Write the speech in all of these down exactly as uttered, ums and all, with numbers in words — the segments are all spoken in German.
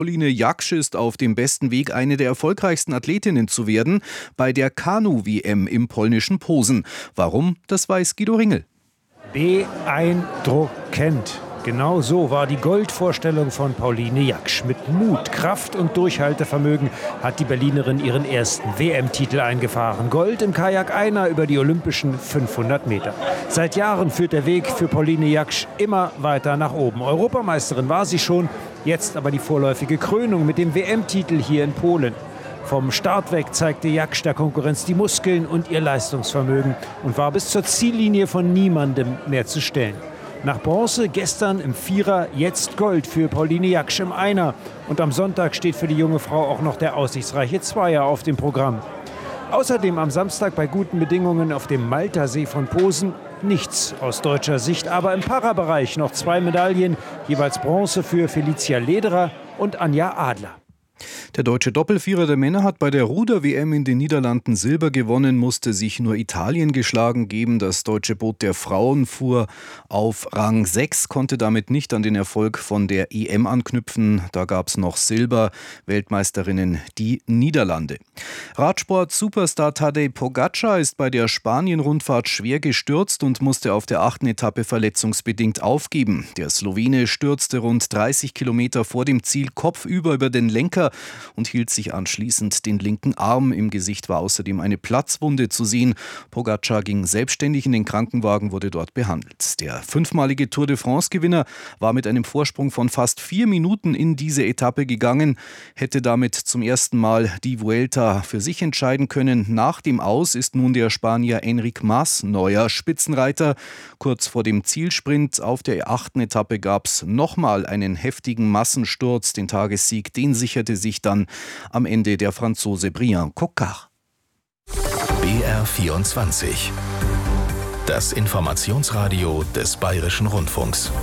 Pauline Jaksch ist auf dem besten Weg, eine der erfolgreichsten Athletinnen zu werden bei der Kanu-W M im polnischen Posen. Warum? Das weiß Guido Ringel. Beeindruckend. Genau so war die Goldvorstellung von Pauline Jaksch. Mit Mut, Kraft und Durchhaltevermögen hat die Berlinerin ihren ersten W M-Titel eingefahren. Gold im Kajak-Einer über die olympischen fünfhundert Meter. Seit Jahren führt der Weg für Pauline Jaksch immer weiter nach oben. Europameisterin war sie schon, jetzt aber die vorläufige Krönung mit dem W M-Titel hier in Polen. Vom Start weg zeigte Jaksch der Konkurrenz die Muskeln und ihr Leistungsvermögen und war bis zur Ziellinie von niemandem mehr zu stellen. Nach Bronze gestern im Vierer, jetzt Gold für Pauline Jaksch im Einer. Und am Sonntag steht für die junge Frau auch noch der aussichtsreiche Zweier auf dem Programm. Außerdem am Samstag bei guten Bedingungen auf dem Maltersee von Posen nichts aus deutscher Sicht. Aber im Parabereich noch zwei Medaillen, jeweils Bronze für Felicia Lederer und Anja Adler. Der deutsche Doppelvierer der Männer hat bei der Ruder-W M in den Niederlanden Silber gewonnen, musste sich nur Italien geschlagen geben. Das deutsche Boot der Frauen fuhr auf Rang sechs, konnte damit nicht an den Erfolg von der E M anknüpfen. Da gab es noch Silber, Weltmeisterinnen die Niederlande. Radsport-Superstar Tadej Pogačar ist bei der Spanien-Rundfahrt schwer gestürzt und musste auf der achten Etappe verletzungsbedingt aufgeben. Der Slowene stürzte rund dreißig Kilometer vor dem Ziel kopfüber über den Lenker und hielt sich anschließend den linken Arm. Im Gesicht war außerdem eine Platzwunde zu sehen. Pogačar ging selbstständig in den Krankenwagen, wurde dort behandelt. Der fünfmalige Tour de France-Gewinner war mit einem Vorsprung von fast vier Minuten in diese Etappe gegangen, hätte damit zum ersten Mal die Vuelta für sich entscheiden können. Nach dem Aus ist nun der Spanier Enric Mas neuer Spitzenreiter. Kurz vor dem Zielsprint auf der achten Etappe gab es nochmal einen heftigen Massensturz. Den Tagessieg, den sicherte sich dann am Ende der Franzose Brian Coquard. B R vierundzwanzig. Das Informationsradio des Bayerischen Rundfunks.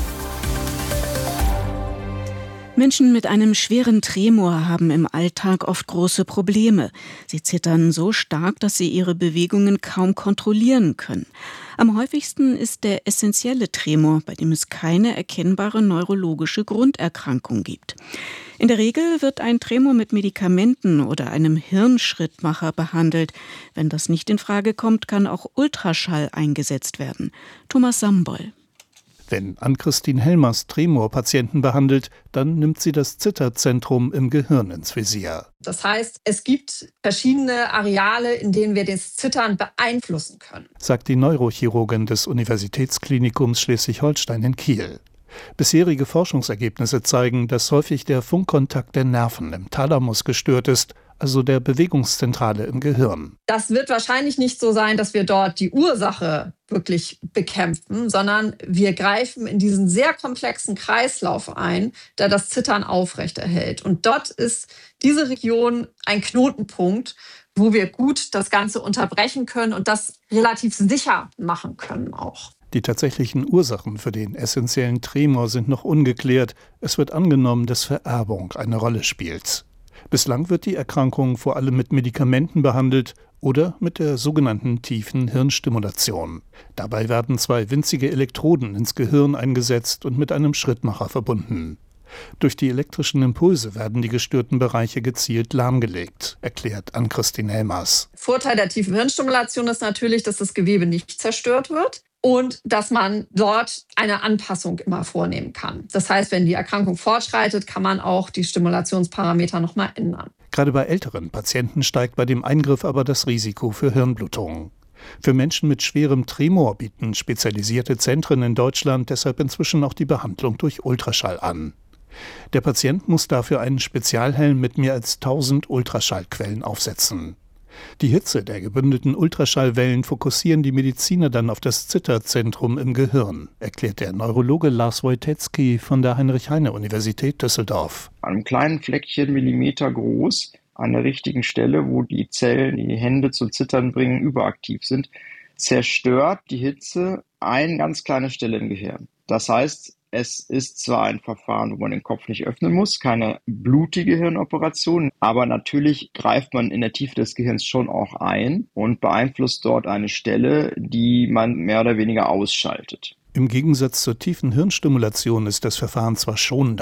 Menschen mit einem schweren Tremor haben im Alltag oft große Probleme. Sie zittern so stark, dass sie ihre Bewegungen kaum kontrollieren können. Am häufigsten ist der essentielle Tremor, bei dem es keine erkennbare neurologische Grunderkrankung gibt. In der Regel wird ein Tremor mit Medikamenten oder einem Hirnschrittmacher behandelt. Wenn das nicht in Frage kommt, kann auch Ultraschall eingesetzt werden. Thomas Samboll. Wenn Ann-Christine Helmers Tremor-Patienten behandelt, dann nimmt sie das Zitterzentrum im Gehirn ins Visier. Das heißt, es gibt verschiedene Areale, in denen wir das Zittern beeinflussen können, sagt die Neurochirurgin des Universitätsklinikums Schleswig-Holstein in Kiel. Bisherige Forschungsergebnisse zeigen, dass häufig der Funkkontakt der Nerven im Thalamus gestört ist, also der Bewegungszentrale im Gehirn. Das wird wahrscheinlich nicht so sein, dass wir dort die Ursache wirklich bekämpfen, sondern wir greifen in diesen sehr komplexen Kreislauf ein, der das Zittern aufrechterhält. Und dort ist diese Region ein Knotenpunkt, wo wir gut das Ganze unterbrechen können und das relativ sicher machen können auch. Die tatsächlichen Ursachen für den essentiellen Tremor sind noch ungeklärt. Es wird angenommen, dass Vererbung eine Rolle spielt. Bislang wird die Erkrankung vor allem mit Medikamenten behandelt oder mit der sogenannten tiefen Hirnstimulation. Dabei werden zwei winzige Elektroden ins Gehirn eingesetzt und mit einem Schrittmacher verbunden. Durch die elektrischen Impulse werden die gestörten Bereiche gezielt lahmgelegt, erklärt Ann-Christine Helmers. Vorteil der tiefen Hirnstimulation ist natürlich, dass das Gewebe nicht zerstört wird und dass man dort eine Anpassung immer vornehmen kann. Das heißt, wenn die Erkrankung fortschreitet, kann man auch die Stimulationsparameter nochmal ändern. Gerade bei älteren Patienten steigt bei dem Eingriff aber das Risiko für Hirnblutungen. Für Menschen mit schwerem Tremor bieten spezialisierte Zentren in Deutschland deshalb inzwischen auch die Behandlung durch Ultraschall an. Der Patient muss dafür einen Spezialhelm mit mehr als tausend Ultraschallquellen aufsetzen. Die Hitze der gebündelten Ultraschallwellen fokussieren die Mediziner dann auf das Zitterzentrum im Gehirn, erklärt der Neurologe Lars Wojtecki von der Heinrich-Heine-Universität Düsseldorf. An einem kleinen Fleckchen, Millimeter groß, an der richtigen Stelle, wo die Zellen, die Hände zum Zittern bringen, überaktiv sind, zerstört die Hitze eine ganz kleine Stelle im Gehirn. Das heißt, es ist zwar ein Verfahren, wo man den Kopf nicht öffnen muss, keine blutige Hirnoperation, aber natürlich greift man in der Tiefe des Gehirns schon auch ein und beeinflusst dort eine Stelle, die man mehr oder weniger ausschaltet. Im Gegensatz zur tiefen Hirnstimulation ist das Verfahren zwar schonender.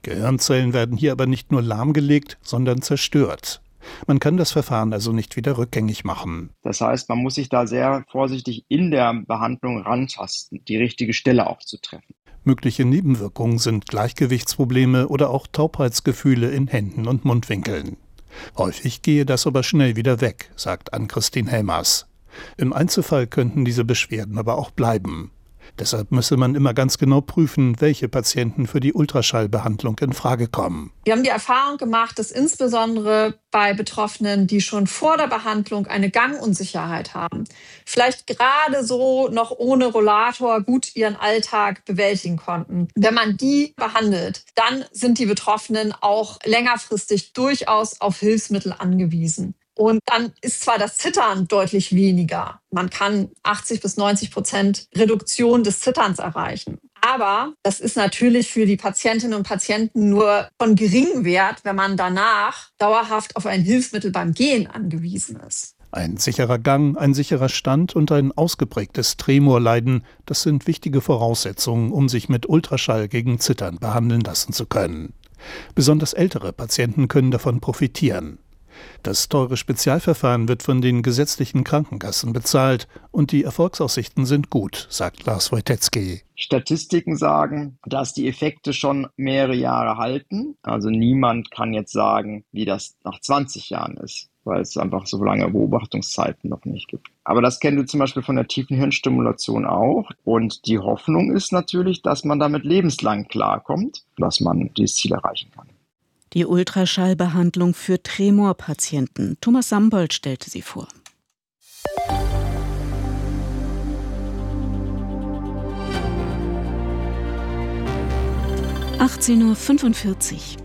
Gehirnzellen werden hier aber nicht nur lahmgelegt, sondern zerstört. Man kann das Verfahren also nicht wieder rückgängig machen. Das heißt, man muss sich da sehr vorsichtig in der Behandlung rantasten, die richtige Stelle auch zu treffen. Mögliche Nebenwirkungen sind Gleichgewichtsprobleme oder auch Taubheitsgefühle in Händen und Mundwinkeln. Häufig gehe das aber schnell wieder weg, sagt Ann-Christine Helmers. Im Einzelfall könnten diese Beschwerden aber auch bleiben. Deshalb müsse man immer ganz genau prüfen, welche Patienten für die Ultraschallbehandlung in Frage kommen. Wir haben die Erfahrung gemacht, dass insbesondere bei Betroffenen, die schon vor der Behandlung eine Gangunsicherheit haben, vielleicht gerade so noch ohne Rollator gut ihren Alltag bewältigen konnten. Wenn man die behandelt, dann sind die Betroffenen auch längerfristig durchaus auf Hilfsmittel angewiesen. Und dann ist zwar das Zittern deutlich weniger. Man kann achtzig bis neunzig Prozent Reduktion des Zitterns erreichen. Aber das ist natürlich für die Patientinnen und Patienten nur von geringem Wert, wenn man danach dauerhaft auf ein Hilfsmittel beim Gehen angewiesen ist. Ein sicherer Gang, ein sicherer Stand und ein ausgeprägtes Tremorleiden, das sind wichtige Voraussetzungen, um sich mit Ultraschall gegen Zittern behandeln lassen zu können. Besonders ältere Patienten können davon profitieren. Das teure Spezialverfahren wird von den gesetzlichen Krankenkassen bezahlt und die Erfolgsaussichten sind gut, sagt Lars Wojtecki. Statistiken sagen, dass die Effekte schon mehrere Jahre halten. Also niemand kann jetzt sagen, wie das nach zwanzig Jahren ist, weil es einfach so lange Beobachtungszeiten noch nicht gibt. Aber das kennen wir zum Beispiel von der tiefen Hirnstimulation auch. Und die Hoffnung ist natürlich, dass man damit lebenslang klarkommt, dass man dieses Ziel erreichen kann. Die Ultraschallbehandlung für Tremorpatienten. Thomas Sambold stellte sie vor. achtzehn Uhr fünfundvierzig.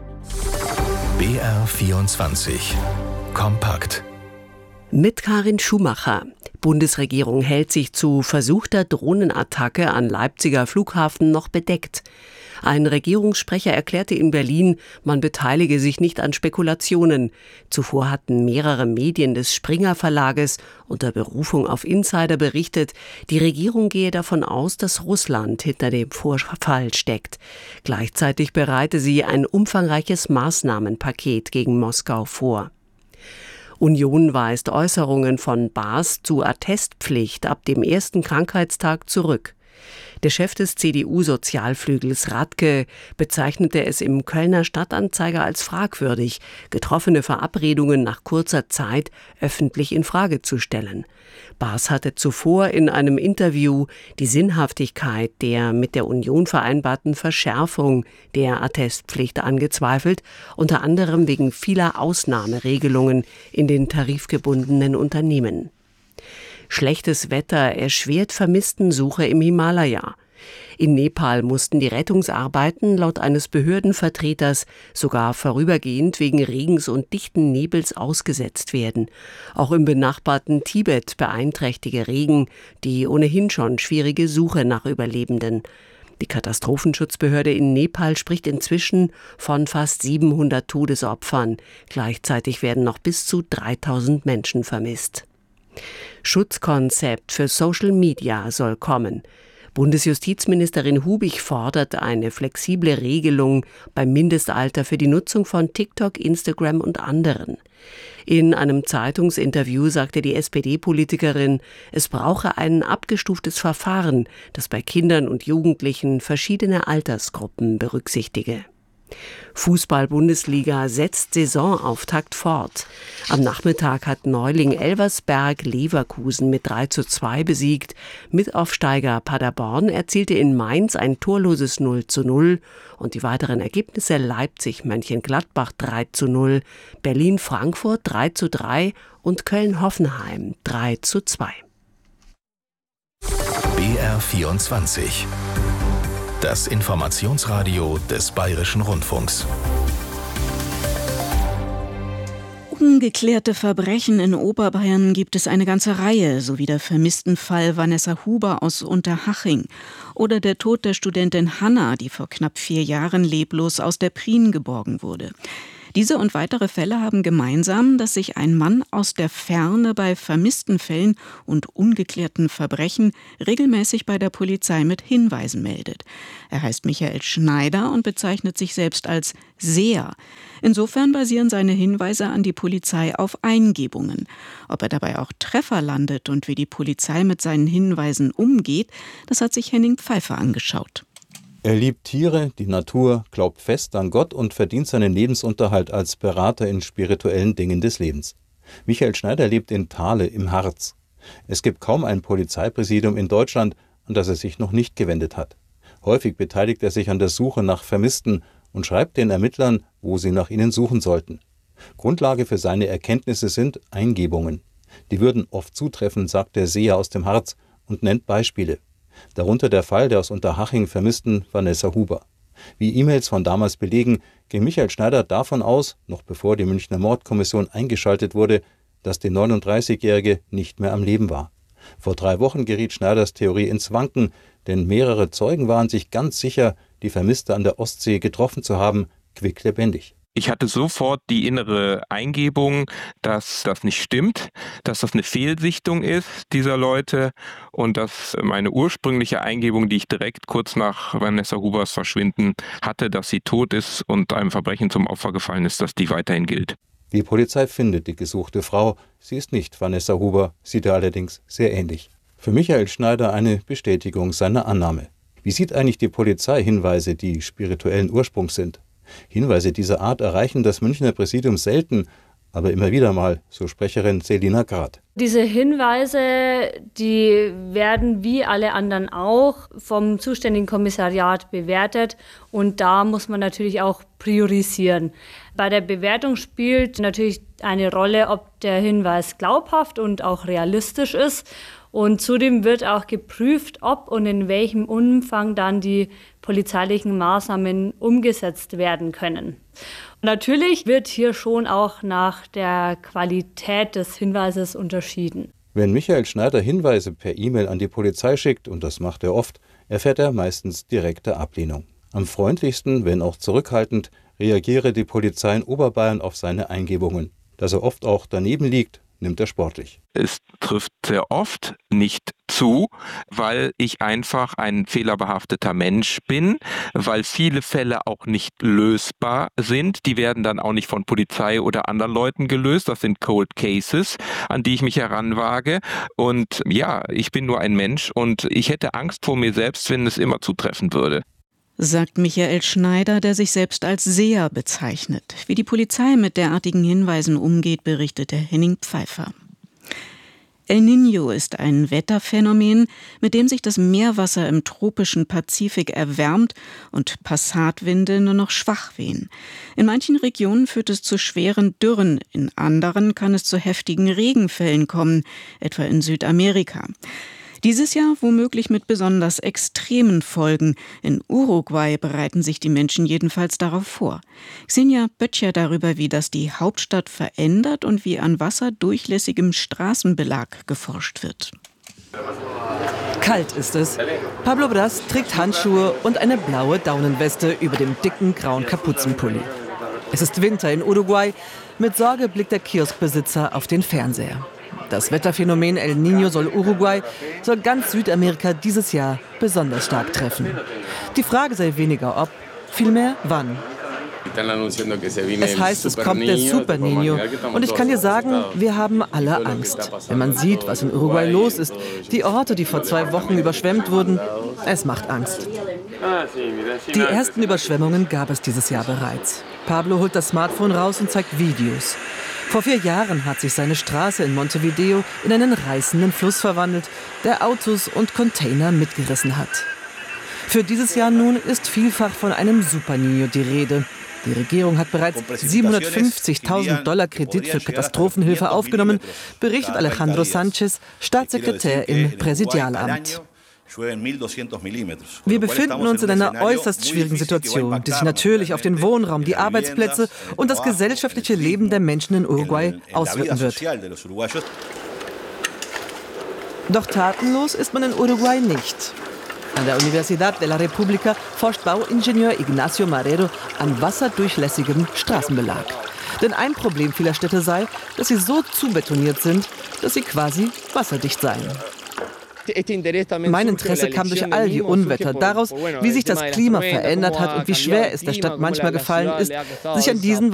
B R vierundzwanzig. Kompakt. Mit Karin Schumacher. Bundesregierung hält sich zu versuchter Drohnenattacke an Leipziger Flughafen noch bedeckt. Ein Regierungssprecher erklärte in Berlin, man beteilige sich nicht an Spekulationen. Zuvor hatten mehrere Medien des Springer Verlages unter Berufung auf Insider berichtet, die Regierung gehe davon aus, dass Russland hinter dem Vorfall steckt. Gleichzeitig bereite sie ein umfangreiches Maßnahmenpaket gegen Moskau vor. Union weist Äußerungen von Baas zu Attestpflicht ab dem ersten Krankheitstag zurück. Der Chef des C D U-Sozialflügels Radke bezeichnete es im Kölner Stadtanzeiger als fragwürdig, getroffene Verabredungen nach kurzer Zeit öffentlich in Frage zu stellen. Baas hatte zuvor in einem Interview die Sinnhaftigkeit der mit der Union vereinbarten Verschärfung der Attestpflicht angezweifelt, unter anderem wegen vieler Ausnahmeregelungen in den tarifgebundenen Unternehmen. Schlechtes Wetter erschwert Vermisstensuche im Himalaya. In Nepal mussten die Rettungsarbeiten laut eines Behördenvertreters sogar vorübergehend wegen Regens und dichten Nebels ausgesetzt werden. Auch im benachbarten Tibet beeinträchtige Regen die ohnehin schon schwierige Suche nach Überlebenden. Die Katastrophenschutzbehörde in Nepal spricht inzwischen von fast siebenhundert Todesopfern. Gleichzeitig werden noch bis zu dreitausend Menschen vermisst. Schutzkonzept für Social Media soll kommen. Bundesjustizministerin Hubig fordert eine flexible Regelung beim Mindestalter für die Nutzung von TikTok, Instagram und anderen. In einem Zeitungsinterview sagte die S P D-Politikerin, es brauche ein abgestuftes Verfahren, das bei Kindern und Jugendlichen verschiedene Altersgruppen berücksichtige. Fußball-Bundesliga setzt Saisonauftakt fort. Am Nachmittag hat Neuling Elversberg Leverkusen mit drei zu zwei besiegt. Mitaufsteiger Paderborn erzielte in Mainz ein torloses null zu null und die weiteren Ergebnisse Leipzig-Mönchengladbach drei zu null, Berlin-Frankfurt drei zu drei und Köln-Hoffenheim drei zu zwei. B R vierundzwanzig. Das Informationsradio des Bayerischen Rundfunks. Ungeklärte Verbrechen in Oberbayern gibt es eine ganze Reihe, so wie der vermissten Fall Vanessa Huber aus Unterhaching oder der Tod der Studentin Hanna, die vor knapp vier Jahren leblos aus der Prien geborgen wurde. Diese und weitere Fälle haben gemeinsam, dass sich ein Mann aus der Ferne bei vermissten Fällen und ungeklärten Verbrechen regelmäßig bei der Polizei mit Hinweisen meldet. Er heißt Michael Schneider und bezeichnet sich selbst als Seher. Insofern basieren seine Hinweise an die Polizei auf Eingebungen. Ob er dabei auch Treffer landet und wie die Polizei mit seinen Hinweisen umgeht, das hat sich Henning Pfeiffer angeschaut. Er liebt Tiere, die Natur, glaubt fest an Gott und verdient seinen Lebensunterhalt als Berater in spirituellen Dingen des Lebens. Michael Schneider lebt in Thale im Harz. Es gibt kaum ein Polizeipräsidium in Deutschland, an das er sich noch nicht gewendet hat. Häufig beteiligt er sich an der Suche nach Vermissten und schreibt den Ermittlern, wo sie nach ihnen suchen sollten. Grundlage für seine Erkenntnisse sind Eingebungen. Die würden oft zutreffen, sagt der Seher aus dem Harz und nennt Beispiele. Darunter der Fall der aus Unterhaching vermissten Vanessa Huber. Wie E-Mails von damals belegen, ging Michael Schneider davon aus, noch bevor die Münchner Mordkommission eingeschaltet wurde, dass die neununddreißigjährige nicht mehr am Leben war. Vor drei Wochen geriet Schneiders Theorie ins Wanken, denn mehrere Zeugen waren sich ganz sicher, die Vermisste an der Ostsee getroffen zu haben, quicklebendig. Ich hatte sofort die innere Eingebung, dass das nicht stimmt, dass das eine Fehlsichtung ist dieser Leute und dass meine ursprüngliche Eingebung, die ich direkt kurz nach Vanessa Hubers Verschwinden hatte, dass sie tot ist und einem Verbrechen zum Opfer gefallen ist, dass die weiterhin gilt. Die Polizei findet die gesuchte Frau. Sie ist nicht Vanessa Huber, sieht er allerdings sehr ähnlich. Für Michael Schneider eine Bestätigung seiner Annahme. Wie sieht eigentlich die Polizei Hinweise, die spirituellen Ursprungs sind? Hinweise dieser Art erreichen das Münchner Präsidium selten, aber immer wieder mal, so Sprecherin Selina Grad. Diese Hinweise, die werden wie alle anderen auch vom zuständigen Kommissariat bewertet und da muss man natürlich auch priorisieren. Bei der Bewertung spielt natürlich eine Rolle, ob der Hinweis glaubhaft und auch realistisch ist. Und zudem wird auch geprüft, ob und in welchem Umfang dann die polizeilichen Maßnahmen umgesetzt werden können. Natürlich wird hier schon auch nach der Qualität des Hinweises unterschieden. Wenn Michael Schneider Hinweise per E-Mail an die Polizei schickt, und das macht er oft, erfährt er meistens direkte Ablehnung. Am freundlichsten, wenn auch zurückhaltend, reagiere die Polizei in Oberbayern auf seine Eingebungen. Dass er oft auch daneben liegt, nimmt er sportlich. Es trifft sehr oft nicht zu, weil ich einfach ein fehlerbehafteter Mensch bin, weil viele Fälle auch nicht lösbar sind. Die werden dann auch nicht von Polizei oder anderen Leuten gelöst. Das sind Cold Cases, an die ich mich heranwage. Und ja, ich bin nur ein Mensch und ich hätte Angst vor mir selbst, wenn es immer zutreffen würde. Sagt Michael Schneider, der sich selbst als Seher bezeichnet. Wie die Polizei mit derartigen Hinweisen umgeht, berichtete Henning Pfeiffer. El Niño ist ein Wetterphänomen, mit dem sich das Meerwasser im tropischen Pazifik erwärmt und Passatwinde nur noch schwach wehen. In manchen Regionen führt es zu schweren Dürren, in anderen kann es zu heftigen Regenfällen kommen, etwa in Südamerika. Dieses Jahr womöglich mit besonders extremen Folgen. In Uruguay bereiten sich die Menschen jedenfalls darauf vor. Xenia Böttcher darüber, wie das die Hauptstadt verändert und wie an wasserdurchlässigem Straßenbelag geforscht wird. Kalt ist es. Pablo Bras trägt Handschuhe und eine blaue Daunenweste über dem dicken grauen Kapuzenpulli. Es ist Winter in Uruguay. Mit Sorge blickt der Kioskbesitzer auf den Fernseher. Das Wetterphänomen El Niño soll Uruguay, soll ganz Südamerika dieses Jahr besonders stark treffen. Die Frage sei weniger ob, vielmehr wann. Es heißt, es kommt der Super Niño. Und ich kann dir sagen, wir haben alle Angst. Wenn man sieht, was in Uruguay los ist, die Orte, die vor zwei Wochen überschwemmt wurden, es macht Angst. Die ersten Überschwemmungen gab es dieses Jahr bereits. Pablo holt das Smartphone raus und zeigt Videos. Vor vier Jahren hat sich seine Straße in Montevideo in einen reißenden Fluss verwandelt, der Autos und Container mitgerissen hat. Für dieses Jahr nun ist vielfach von einem Super Niño die Rede. Die Regierung hat bereits siebenhundertfünfzigtausend Dollar Kredit für Katastrophenhilfe aufgenommen, berichtet Alejandro Sánchez, Staatssekretär im Präsidialamt. Wir befinden uns in einer äußerst schwierigen Situation, die sich natürlich auf den Wohnraum, die Arbeitsplätze und das gesellschaftliche Leben der Menschen in Uruguay auswirken wird. Doch tatenlos ist man in Uruguay nicht. An der Universidad de la República forscht Bauingenieur Ignacio Marrero an wasserdurchlässigem Straßenbelag. Denn ein Problem vieler Städte sei, dass sie so zubetoniert sind, dass sie quasi wasserdicht seien. Mein Interesse kam durch all die Unwetter, daraus, wie sich das Klima verändert hat und wie schwer es der Stadt manchmal gefallen ist, sich an diesen